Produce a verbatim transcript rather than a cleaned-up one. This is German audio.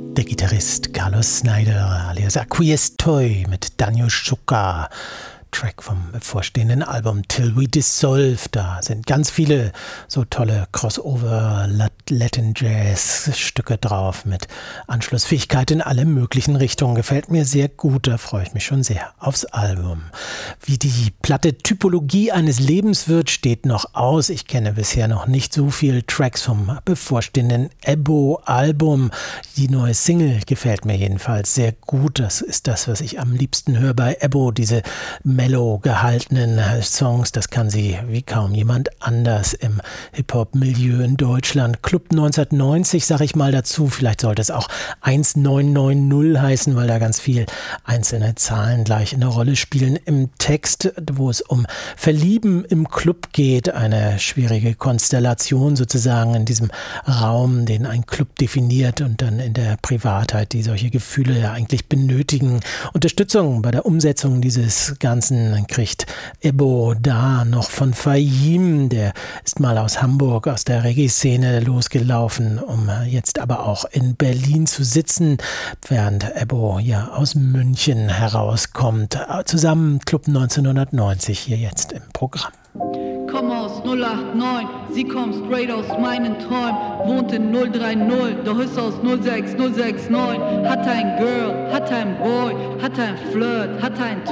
Der Gitarrist Carlos Snyder alias Aquí Estoy mit Daniel Schuka. Track vom bevorstehenden Album Till We Dissolve. Da sind ganz viele so tolle Crossover Latin Jazz Stücke drauf mit Anschlussfähigkeit in alle möglichen Richtungen. Gefällt mir sehr gut, da freue ich mich schon sehr aufs Album. Wie die platte Typologie eines Lebens wird, steht noch aus. Ich kenne bisher noch nicht so viele Tracks vom bevorstehenden Ebo Album. Die neue Single gefällt mir jedenfalls sehr gut. Das ist das, was ich am liebsten höre bei Ebo, diese mellow gehaltenen Songs, das kann sie wie kaum jemand anders im Hip-Hop-Milieu in Deutschland. Club neunzehnhundertneunzig, sage ich mal dazu, vielleicht sollte es auch neunzehn neunzig heißen, weil da ganz viel einzelne Zahlen gleich eine Rolle spielen im Text, wo es um Verlieben im Club geht, eine schwierige Konstellation sozusagen in diesem Raum, den ein Club definiert und dann in der Privatheit, die solche Gefühle ja eigentlich benötigen. Unterstützung bei der Umsetzung dieses ganzen kriegt Ebo da noch von Fahim, der ist mal aus Hamburg, aus der Reggae-Szene losgelaufen, um jetzt aber auch in Berlin zu sitzen, während Ebo ja aus München herauskommt. Zusammen Club neunzehnhundertneunzig hier jetzt im Programm. Komm aus null acht neun, sie kommt straight aus meinen Träumen, wohnt in null drei null, doch ist aus null sechs null sechs neun, hat ein Girl, hat ein Boy, hat ein Flirt, hat ein